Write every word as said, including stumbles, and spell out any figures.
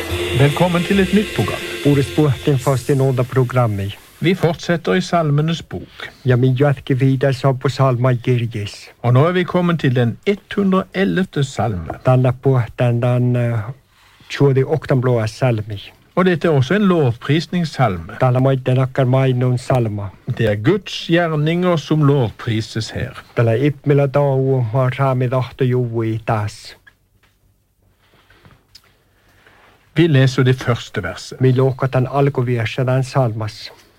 Velkommen til et nytt program. Årets puhteen fastinolta programmi. Vi fortsetter i Salmenes bok. Ja me jatke vidare så på salmakirjes. Og nå er vi kommet til den hundre og ellevte salme. Tällä puhtaan den tjugoåttonde blåa salmi. Og dette er også en lovprisningssalme. Tällä maittenakkar mainon salma. Det er Guds gjerninger som lovprises her. Tällä ippmillä tau har saami tahto juvui taas. Vi leser det første verset. Me luokataan alkuviessä tämän salmas.